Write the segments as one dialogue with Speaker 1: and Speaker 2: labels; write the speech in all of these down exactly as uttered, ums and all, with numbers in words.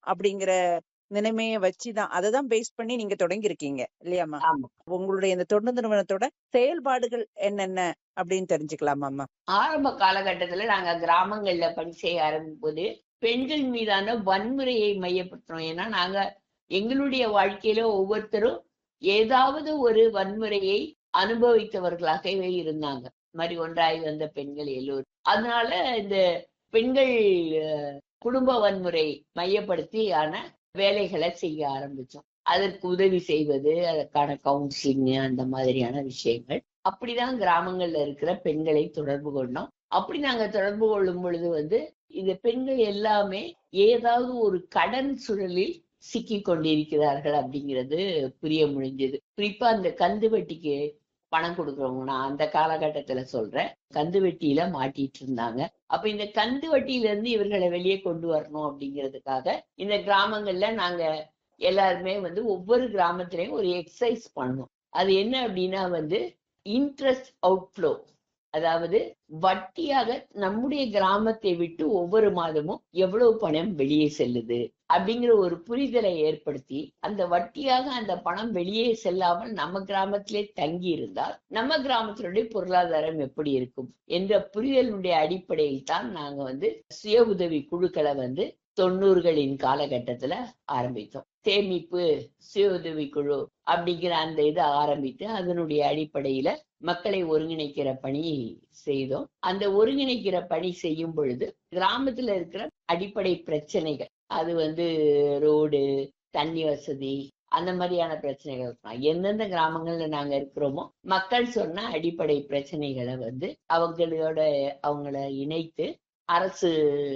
Speaker 1: அப்படிங்கிற நிலைமையை வச்சுதான் அததான் பேஸ் பண்ணி நீங்க தொடங்கியிருக்கீங்க இல்லையாம்மா?
Speaker 2: ஆமா.
Speaker 1: உங்களுடைய இந்த தொண்டு நிறுவனத்தோட செயல்பாடுகள் என்னென்ன அப்படின்னு தெரிஞ்சுக்கலாமாம்மா?
Speaker 2: ஆரம்ப காலகட்டத்துல நாங்க கிராமங்கள்ல பணி செய்ய ஆரம்பிக்கும் போது பெண்கள் மீதான வன்முறையை மையப்படுத்துறோம். ஏன்னா நாங்க எங்களுடைய வாழ்க்கையில ஒவ்வொருத்தரும் ஏதாவது ஒரு வன்முறையை அனுபவித்தவர்களாகவே இருந்தாங்க. இந்த மாதிரி ஒன்றாய் வந்த பெண்கள் எல்லோரும். அதனால இந்த பெண்கள் அஹ், குடும்ப வன்முறை மையப்படுத்தியான வேலைகளை செய்ய ஆரம்பிச்சோம். அதற்கு உதவி செய்வது, அதற்கான கவுன்சிலிங் அந்த மாதிரியான விஷயங்கள். அப்படிதான் கிராமங்கள்ல இருக்கிற பெண்களை தொடர்பு கொண்டோம். அப்படி நாங்க தொடர்பு கொள்ளும் பொழுது வந்து இந்த பெண்கள் எல்லாமே ஏதாவது ஒரு கடன் சுழலில் சிக்கி கொண்டிருக்கிறார்கள் அப்படிங்கிறது புரிய முடிஞ்சது. குறிப்பா அந்த கந்து வட்டிக்கு பணம் கொடுக்குறவங்க, நான் அந்த காலகட்டத்துல சொல்றேன், கந்து வட்டியில மாட்டிட்டு இருந்தாங்க. அப்ப இந்த கந்து வட்டியில இருந்து இவர்களை வெளியே கொண்டு வரணும் அப்படிங்கிறதுக்காக இந்த கிராமங்கள்ல நாங்க எல்லாருமே வந்து ஒவ்வொரு கிராமத்திலையும் ஒரு எக்ஸசைஸ் பண்ணோம். அது என்ன அப்படின்னா வந்து இன்ட்ரெஸ்ட் அவுட்ஃப்ளோ, அதாவது வட்டியாக நம்முடைய கிராமத்தை விட்டு ஒவ்வொரு மாதமும் எவ்வளவு பணம் வெளியே செல்லுது அப்படிங்கிற ஒரு புரிதலை ஏற்படுத்தி, அந்த வட்டியாக அந்த பணம் வெளியே செல்லாமல் நம்ம கிராமத்திலே தங்கி இருந்தால் நம்ம கிராமத்தினுடைய பொருளாதாரம் எப்படி இருக்கும் என்ற புரிதலுடைய அடிப்படையில் தான் நாங்க வந்து சுய உதவி குழுக்களை வந்து தொண்ணூறுகளின் காலகட்டத்துல ஆரம்பித்தோம். சேமிப்பு சுய உதவி குழு அப்படிங்கிற அந்த இதை ஆரம்பித்து அதனுடைய அடிப்படையில மக்களை ஒருங்கிணைக்கிற பணி செய்தோம். அந்த ஒருங்கிணைக்கிற பணி செய்யும் பொழுது கிராமத்துல இருக்கிற அடிப்படை பிரச்சனைகள், அது வந்து ரோடு, தண்ணி வசதி, அந்த மாதிரியான பிரச்சனைகள் இருக்கலாம். எந்தெந்த கிராமங்கள்ல நாங்க இருக்கிறோமோ மக்கள் சொன்ன அடிப்படை பிரச்சனைகளை வந்து அவங்களோட அவங்கள இணைத்து அரசு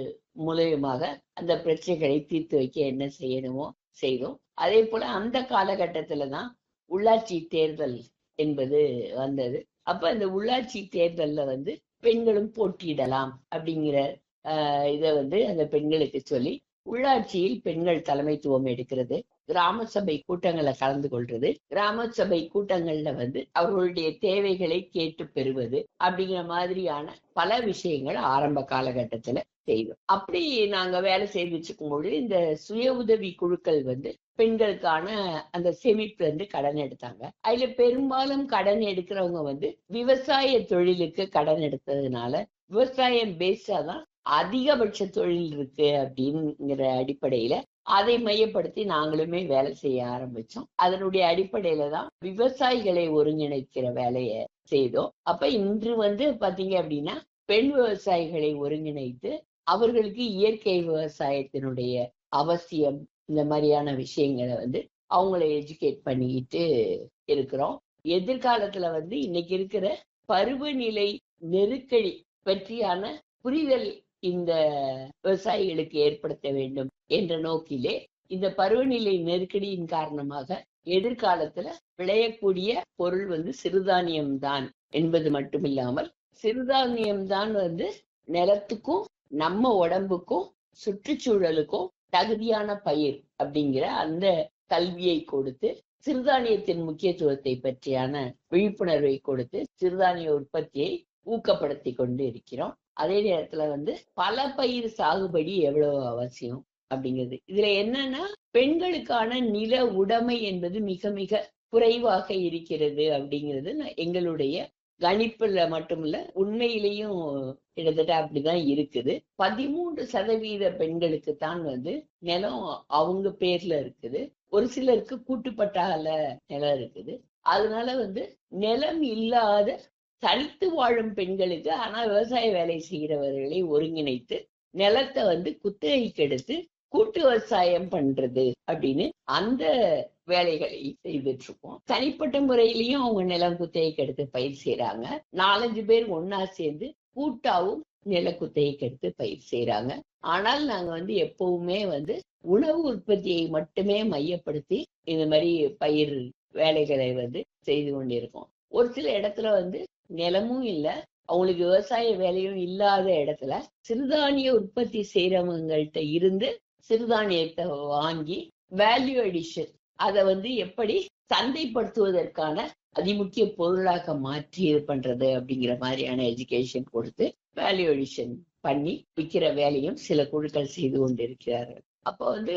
Speaker 2: மூலியமாக அந்த பிரச்சனைகளை தீர்த்து வைக்க என்ன செய்யணுமோ செய்தோம். அதே போல அந்த காலகட்டத்துலதான் உள்ளாட்சி தேர்தல் என்பது வந்தது. அப்ப அந்த உள்ளாட்சி தேர்தல்ல வந்து பெண்களும் போட்டியிடலாம் அப்படிங்கிற ஆஹ் இதை வந்து அந்த பெண்களுக்கு சொல்லி உள்ளாட்சியில் பெண்கள் தலைமைத்துவம் எடுக்கிறது, கிராம சபை கூட்டங்களை கலந்து கொள்றது, கிராம சபை கூட்டங்கள்ல வந்து அவர்களுடைய தேவைகளை கேட்டு பெறுவது அப்படிங்கிற மாதிரியான பல விஷயங்கள் ஆரம்ப காலகட்டத்துல செய்தோம். அப்படி நாங்க வேலை செய்து வச்சுக்கும் பொழுது இந்த சுய உதவி குழுக்கள் வந்து பெண்களுக்கான அந்த சேமிப்புல இருந்து கடன் எடுத்தாங்க. அதுல பெரும்பாலும் கடன் எடுக்கிறவங்க வந்து விவசாய தொழிலுக்கு கடன் எடுத்ததுனால விவசாயம் பேஸ்டா தான் அதிகபட்ச தொழில் இருக்கு அப்படிங்கிற அடிப்படையில அதை மையப்படுத்தி நாங்களுமே வேலை செய்ய ஆரம்பிச்சோம். அதனுடைய அடிப்படையில தான் விவசாயிகளை ஒருங்கிணைக்கிற வேலையை செய்தோம். அப்ப இன்று வந்து பாத்தீங்க அப்படின்னா பெண் விவசாயிகளை ஒருங்கிணைத்து அவர்களுக்கு இயற்கை விவசாயத்தினுடைய அவசியம், இந்த மாதிரியான விஷயங்களை வந்து அவங்கள எஜுகேட் பண்ணிக்கிட்டு இருக்கிறோம். எதிர்காலத்துல வந்து இன்னைக்கு இருக்கிற பருவநிலை நெருக்கடி பற்றியான புரிதல் இந்த விவசாயிகளுக்கு ஏற்படுத்த வேண்டும் என்ற நோக்கிலே இந்த பருவநிலை நெருக்கடியின் காரணமாக எதிர்காலத்துல விளையக்கூடிய பொருள் வந்து சிறுதானியம் தான் என்பது மட்டுமில்லாமல் சிறுதானியம் தான் வந்து நிலத்துக்கும் நம்ம உடம்புக்கும் சுற்றுச்சூழலுக்கும் தகுதியான பயிர் அப்படிங்கிற அந்த கல்வியை கொடுத்து சிறுதானியத்தின் முக்கியத்துவத்தை பற்றியான விழிப்புணர்வை கொடுத்து சிறுதானிய உற்பத்தியை ஊக்கப்படுத்தி கொண்டு இருக்கிறோம். அதே நேரத்துல வந்து பல பயிர் சாகுபடி எவ்வளவு அவசியம் அப்படிங்கிறது. இதுல என்னன்னா பெண்களுக்கான நில உடைமை என்பது மிக மிக குறைவாக இருக்கிறது அப்படிங்கிறது எங்களுடைய கணிப்புல மட்டுமில்ல, உண்மையிலையும் கிட்டத்தட்ட அப்படிதான் இருக்குது. பதிமூன்று சதவீத பெண்களுக்கு தான் வந்து நிலம் அவங்க பேர்ல இருக்குது. ஒரு சிலருக்கு கூட்டுப்பட்டால நிலம் இருக்குது. அதனால வந்து நிலம் இல்லாத தனித்து வாழும் பெண்களுக்கு ஆனா விவசாய வேலை செய்கிறவர்களை ஒருங்கிணைத்து நிலத்தை வந்து குத்தகைக்கு எடுத்து கூட்டு விவசாயம் பண்றது அப்படின்னு அந்த வேலைகளை செய்துட்டு இருக்கோம். தனிப்பட்ட முறையிலையும் அவங்க நிலம் குத்தகைக்கு எடுத்து பயிர் செய்யறாங்க. நாலஞ்சு பேர் ஒன்னா சேர்ந்து கூட்டாவும் நில குத்தகைக்கு எடுத்து பயிர் செய்யறாங்க. ஆனால் நாங்க வந்து எப்பவுமே வந்து உணவு உற்பத்தியை மட்டுமே மையப்படுத்தி இந்த மாதிரி பயிர் வேலைகளை வந்து செய்து கொண்டிருக்கோம். ஒரு சில இடத்துல வந்து நிலமும் இல்லை, அவங்களுக்கு விவசாய வேலையும் இல்லாத இடத்துல சிறுதானிய உற்பத்தி செய்யறவங்கள்ட்ட இருந்து சிறுதானியத்தை வாங்கி வேல்யூ அடிஷன் அதை வந்து எப்படி சந்தைப்படுத்துவதற்கான அதிமுக்கிய பொருளாக மாற்றி இது பண்றது அப்படிங்கிற மாதிரியான எஜுகேஷன் கொடுத்து வேல்யூ அடிஷன் பண்ணி விற்கிற வேலையும் சில குழுக்கள் செய்து கொண்டிருக்கிறார்கள். அப்போ வந்து